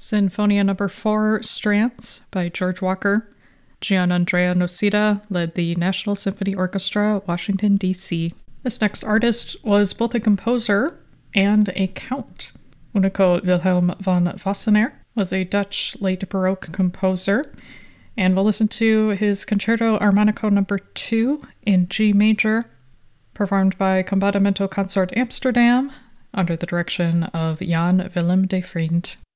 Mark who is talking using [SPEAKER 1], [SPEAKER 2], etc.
[SPEAKER 1] Sinfonia Number 4, Strands by George Walker. Gianandrea Nocita led the National Symphony Orchestra, Washington, D.C. This next artist was both a composer and a count. Unico Wilhelm van Wassenaar was a Dutch late Baroque composer, and we'll listen to his Concerto Armonico Number 2 in G major, performed by Combattimento Consort Amsterdam under the direction of Jan Willem de Vriend.